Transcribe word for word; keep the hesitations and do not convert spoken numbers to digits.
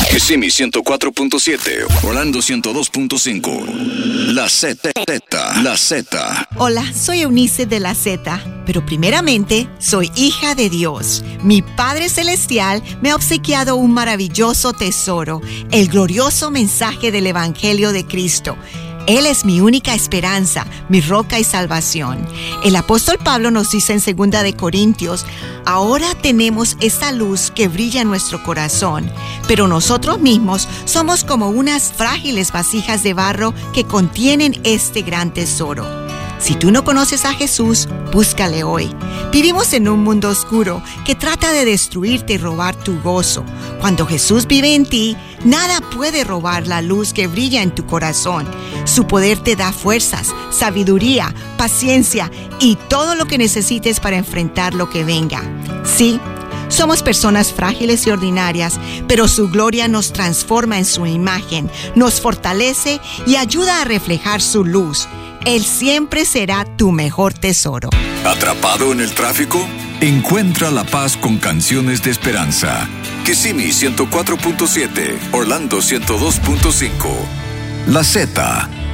Kissimmee ciento cuatro punto siete, Orlando ciento dos punto cinco. La Z, la Z. Hola, soy Eunice de la Z, pero primeramente soy hija de Dios. Mi Padre Celestial me ha obsequiado un maravilloso tesoro, el glorioso mensaje del Evangelio de Cristo. Él es mi única esperanza, mi roca y salvación. El apóstol Pablo nos dice en segunda de Corintios, ahora tenemos esta luz que brilla en nuestro corazón, pero nosotros mismos somos como unas frágiles vasijas de barro que contienen este gran tesoro. Si tú no conoces a Jesús, búscale hoy. Vivimos en un mundo oscuro que trata de destruirte y robar tu gozo. Cuando Jesús vive en ti, nada puede robar la luz que brilla en tu corazón. Su poder te da fuerzas, sabiduría, paciencia y todo lo que necesites para enfrentar lo que venga. Sí, somos personas frágiles y ordinarias, pero su gloria nos transforma en su imagen, nos fortalece y ayuda a reflejar su luz. Él siempre será tu mejor tesoro. ¿Atrapado en el tráfico? Encuentra la paz con canciones de esperanza. Kissimmee ciento cuatro punto siete, Orlando ciento dos punto cinco. La Z.